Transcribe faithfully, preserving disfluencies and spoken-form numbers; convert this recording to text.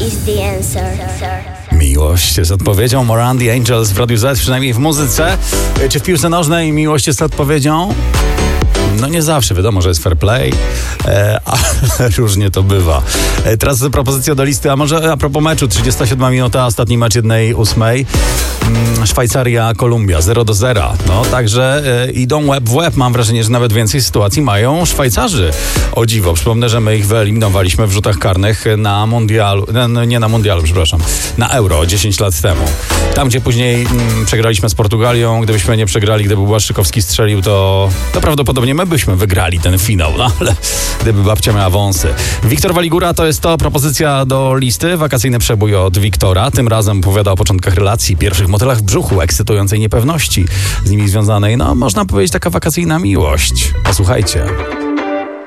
is the answer. Miłość jest odpowiedzią. Moran the Angels w Radiu Z, przynajmniej w muzyce. Czy w piłce nożnej miłość jest odpowiedzią? No nie zawsze, wiadomo, że jest fair play, e, ale różnie to bywa. E, teraz propozycja do listy, a może a propos meczu, trzydziesta siódma minuta, ostatni mecz jednej ósmej. Mm, Szwajcaria, Kolumbia, zero do zera. No, także e, idą łeb w łeb. Mam wrażenie, że nawet więcej sytuacji mają Szwajcarzy. O dziwo, przypomnę, że my ich wyeliminowaliśmy w rzutach karnych na mundialu, no, nie na mundialu, przepraszam, na Euro dziesięć lat temu. Tam, gdzie później mm, przegraliśmy z Portugalią, gdybyśmy nie przegrali, gdyby Błaszczykowski strzelił, to, to prawdopodobnie my byśmy wygrali ten finał, no ale gdyby babcia miała wąsy. Wiktor Waligura to jest to propozycja do listy. Wakacyjny przebój od Wiktora. Tym razem opowiada o początkach relacji, pierwszych motylach w brzuchu, ekscytującej niepewności z nimi związanej. No, można powiedzieć, taka wakacyjna miłość. Posłuchajcie.